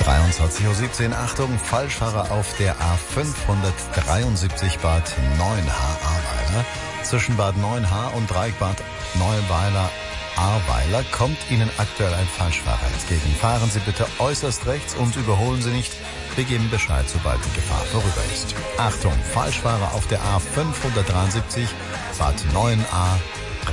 23:17 Uhr. Achtung, Falschfahrer auf der A573 Bad Neuenahr-Ahrweiler. Zwischen Bad Neuenahr und Dreieckbad Neuweiler-Ahrweiler kommt Ihnen aktuell ein Falschfahrer entgegen. Fahren Sie bitte äußerst rechts und überholen Sie nicht. Wir geben Bescheid, sobald die Gefahr vorüber ist. Achtung, Falschfahrer auf der A573 Bad Neuenahr-Ahrweiler.